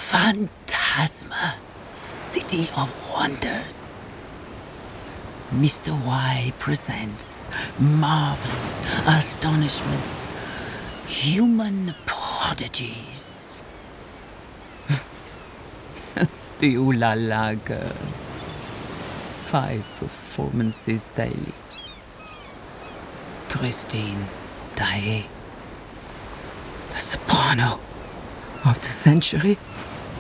Phantasma, City of Wonders. Mr. Y presents marvelous astonishments, human prodigies. The Ooh La La Girl. 5 performances daily. Christine Daae, the soprano of the century.